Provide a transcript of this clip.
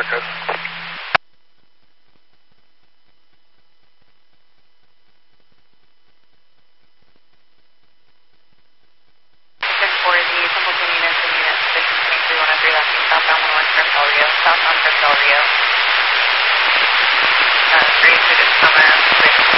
Good. For the Templeton units and units 1523 that's southbound 1 from Del Rio, southbound from Del Rio. Grade to just come in.